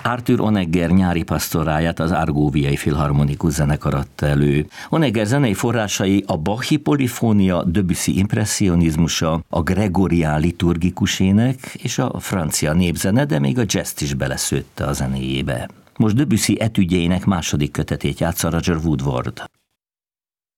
Arthur Honegger nyári pastoráját az Argóviai Filharmonikus Zenekar adta elő. Honegger zenei forrásai a Bachi polifónia, Debussy impresszionizmusa, a gregorián liturgikus ének és a francia népzene, de még a jazzt is beleszőtte a zenéjébe. Most Debussy etüdjeinek második kötetét játsza Roger Woodward.